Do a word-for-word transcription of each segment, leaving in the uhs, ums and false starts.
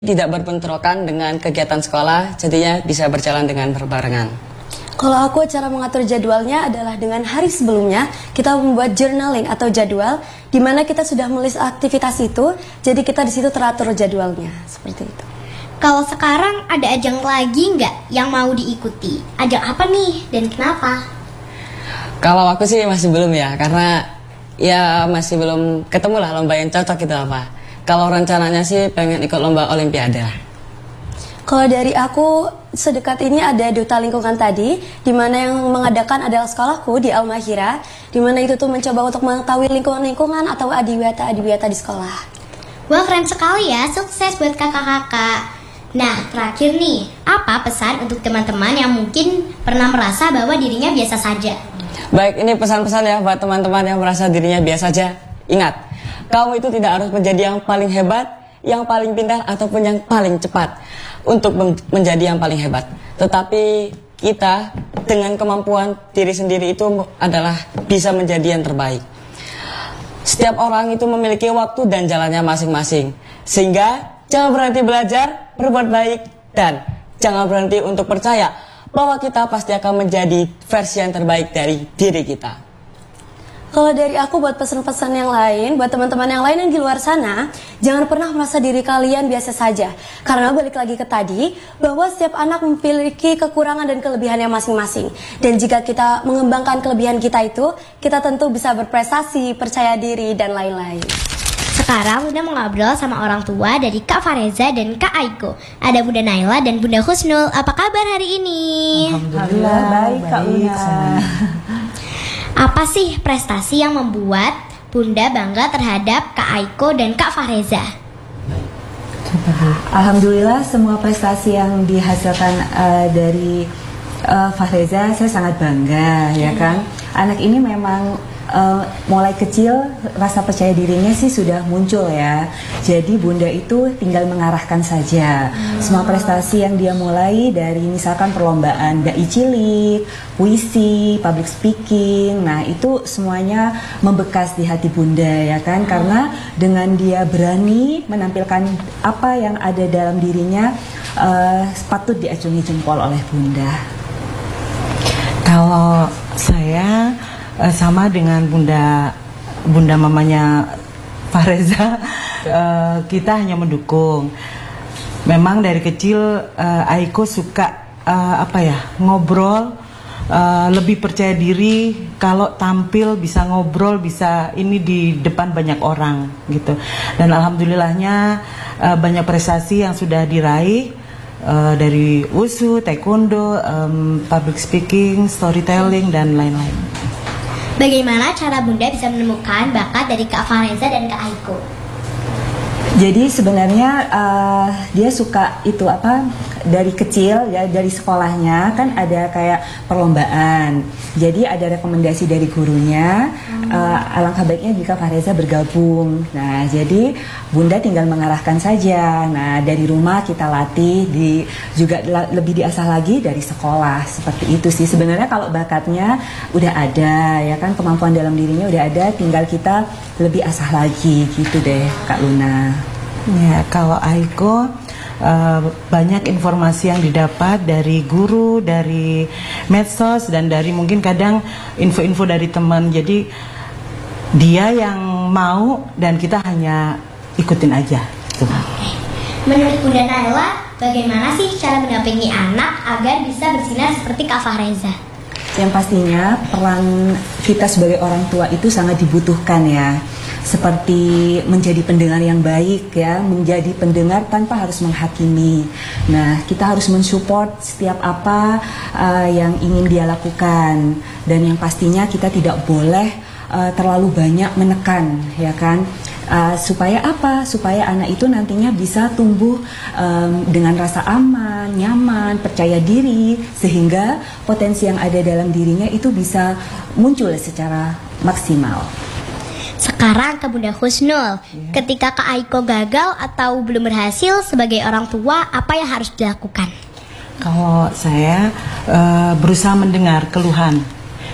tidak berbentrokan dengan kegiatan sekolah, jadinya bisa berjalan dengan berbarengan. Kalau aku cara mengatur jadwalnya adalah dengan hari sebelumnya kita membuat journaling atau jadwal di mana kita sudah menulis aktivitas itu, jadi kita di situ teratur jadwalnya seperti itu. Kalau sekarang ada ajang lagi nggak yang mau diikuti? Ajang apa nih dan kenapa? Kalau aku sih masih belum ya, karena ya masih belum ketemu lah lomba yang cocok gitu apa. Kalau rencananya sih pengen ikut lomba olimpiade lah. Kalau dari aku sedekat ini ada duta lingkungan tadi, di mana yang mengadakan adalah sekolahku di Al-Mahira, di mana itu tuh mencoba untuk mengetahui lingkungan-lingkungan atau adiwiyata-adiwiyata di sekolah. Wah, keren sekali ya, sukses buat kakak-kakak. Nah, terakhir nih, apa pesan untuk teman-teman yang mungkin pernah merasa bahwa dirinya biasa saja? Baik, ini pesan-pesan ya buat teman-teman yang merasa dirinya biasa saja. Ingat, kamu itu tidak harus menjadi yang paling hebat, yang paling pintar, ataupun yang paling cepat untuk menjadi yang paling hebat. Tetapi kita dengan kemampuan diri sendiri itu adalah bisa menjadi yang terbaik. Setiap orang itu memiliki waktu dan jalannya masing-masing. Sehingga jangan berhenti belajar, berbuat baik, dan jangan berhenti untuk percaya bahwa kita pasti akan menjadi versi yang terbaik dari diri kita. Kalau dari aku buat pesan-pesan yang lain, buat teman-teman yang lain yang di luar sana, jangan pernah merasa diri kalian biasa saja. Karena balik lagi ke tadi, bahwa setiap anak memiliki kekurangan dan kelebihannya masing-masing. Dan jika kita mengembangkan kelebihan kita itu, kita tentu bisa berprestasi, percaya diri, dan lain-lain. Sekarang Bunda mau ngobrol sama orang tua dari Kak Fareza dan Kak Aiko. Ada Bunda Naila dan Bunda Husnul. Apa kabar hari ini? Alhamdulillah baik, Kak Luna. Apa sih prestasi yang membuat Bunda bangga terhadap Kak Aiko dan Kak Fareza? Alhamdulillah semua prestasi yang dihasilkan uh, dari uh, Fareza saya sangat bangga, ya kan. Anak ini memang uh, mulai kecil rasa percaya dirinya sih sudah muncul ya. Jadi Bunda itu tinggal mengarahkan saja. Semua prestasi yang dia mulai dari misalkan perlombaan dai cilik, puisi, public speaking, nah itu semuanya membekas di hati Bunda ya kan, karena dengan dia berani menampilkan apa yang ada dalam dirinya, uh, patut diacungi jempol oleh Bunda. Kalau saya uh, sama dengan Bunda, Bunda mamanya Fareza, uh, kita hanya mendukung. Memang dari kecil uh, Aiko suka uh, apa ya ngobrol. Uh, lebih percaya diri kalau tampil bisa ngobrol, bisa ini di depan banyak orang gitu. Dan alhamdulillahnya uh, banyak prestasi yang sudah diraih uh, dari wusu, taekwondo, um, public speaking, storytelling dan lain-lain. Bagaimana cara Bunda bisa menemukan bakat dari Kak Fareza dan Kak Aiko? Jadi sebenarnya uh, dia suka itu apa dari kecil ya, dari sekolahnya kan ada kayak perlombaan. Jadi ada rekomendasi dari gurunya, uh, alangkah baiknya jika Fareza bergabung. Nah jadi Bunda tinggal mengarahkan saja. Nah dari rumah kita latih, di juga lebih diasah lagi dari sekolah, seperti itu sih. Sebenarnya kalau bakatnya udah ada ya kan, kemampuan dalam dirinya udah ada, tinggal kita lebih asah lagi gitu deh Kak Luna. Ya, kalau Aiko uh, banyak informasi yang didapat dari guru, dari medsos, dan dari mungkin kadang info-info dari teman. Jadi dia yang mau dan kita hanya ikutin aja. Tuh. Menurut Bunda Naila, bagaimana sih cara mendampingi anak agar bisa bersinar seperti Kak Fareza? Yang pastinya peran kita sebagai orang tua itu sangat dibutuhkan ya. Seperti menjadi pendengar yang baik ya, menjadi pendengar tanpa harus menghakimi. Nah, kita harus mensupport setiap apa uh, yang ingin dia lakukan, dan yang pastinya kita tidak boleh uh, terlalu banyak menekan ya kan. Uh, supaya apa? Supaya anak itu nantinya bisa tumbuh um, dengan rasa aman, nyaman, percaya diri, sehingga potensi yang ada dalam dirinya itu bisa muncul secara maksimal. Sekarang ke Bunda Husnul, yeah. Ketika Kak Aiko gagal atau belum berhasil sebagai orang tua, apa yang harus dilakukan? Kalau saya uh, berusaha mendengar keluhan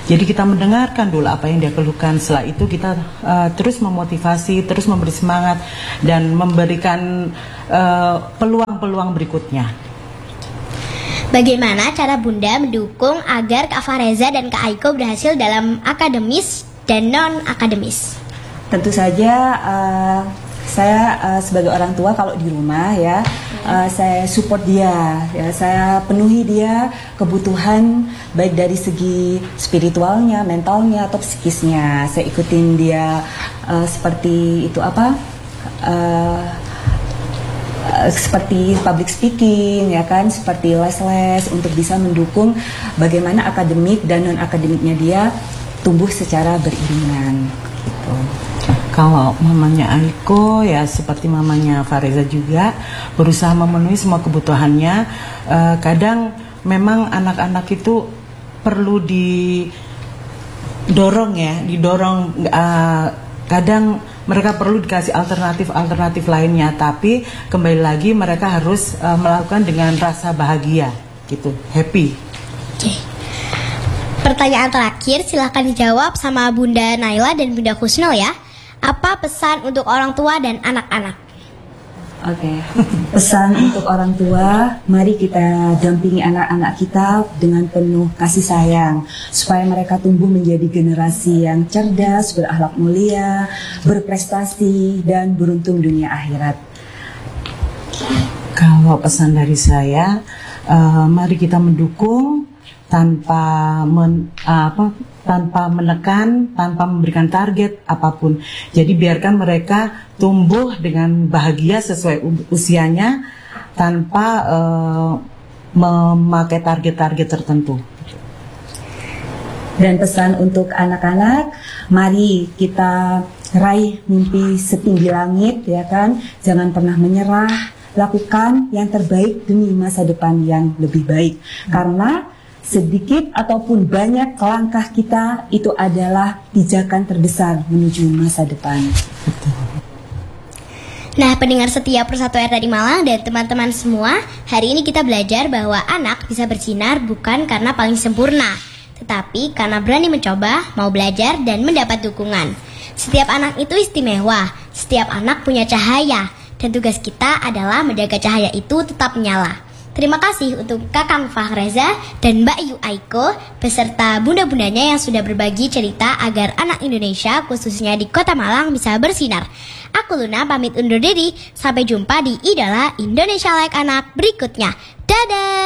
Jadi kita mendengarkan dulu apa yang dia keluhkan. Setelah itu kita uh, terus memotivasi, terus memberi semangat dan memberikan uh, peluang-peluang berikutnya. Bagaimana cara Bunda mendukung agar Kak Fahreza dan Kak Aiko berhasil dalam akademis dan non-akademis? Tentu saja uh, saya uh, sebagai orang tua kalau di rumah ya, uh, saya support dia, ya saya penuhi dia kebutuhan baik dari segi spiritualnya, mentalnya atau psikisnya. Saya ikutin dia uh, seperti itu apa? Uh, uh, seperti public speaking ya kan, seperti les-les untuk bisa mendukung bagaimana akademik dan non akademiknya dia tumbuh secara beriringan gitu. Kalau mamanya Aiko ya seperti mamanya Fahreza juga berusaha memenuhi semua kebutuhannya. Uh, kadang memang anak-anak itu perlu didorong ya, didorong. Uh, kadang mereka perlu dikasih alternatif-alternatif lainnya, tapi kembali lagi mereka harus uh, melakukan dengan rasa bahagia, gitu, happy. Oke. Pertanyaan terakhir silahkan dijawab sama Bunda Naila dan Bunda Husnul ya. Apa pesan untuk orang tua dan anak-anak? Oke, okay. Pesan untuk orang tua, mari kita dampingi anak-anak kita dengan penuh kasih sayang supaya mereka tumbuh menjadi generasi yang cerdas, berakhlak mulia, berprestasi dan beruntung dunia akhirat. Kalau pesan dari saya, uh, mari kita mendukung tanpa men, uh, apa tanpa menekan, tanpa memberikan target apapun. Jadi biarkan mereka tumbuh dengan bahagia sesuai usianya tanpa uh, memakai target-target tertentu. Dan pesan untuk anak-anak, mari kita raih mimpi setinggi langit ya kan. Jangan pernah menyerah, lakukan yang terbaik demi masa depan yang lebih baik. Karena sedikit ataupun banyak langkah kita itu adalah pijakan terbesar menuju masa depan. Nah, pendengar setia Persatu R dari Malang dan teman-teman semua, hari ini kita belajar bahwa anak bisa bersinar bukan karena paling sempurna, tetapi karena berani mencoba, mau belajar, dan mendapat dukungan. Setiap anak itu istimewa, setiap anak punya cahaya, dan tugas kita adalah menjaga cahaya itu tetap menyala. Terima kasih untuk Kakang Fahreza dan Mbak Yu Aiko beserta bunda-bundanya yang sudah berbagi cerita agar anak Indonesia khususnya di Kota Malang bisa bersinar. Aku Luna pamit undur diri, sampai jumpa di Idola Indonesia Like Anak berikutnya. Dadah!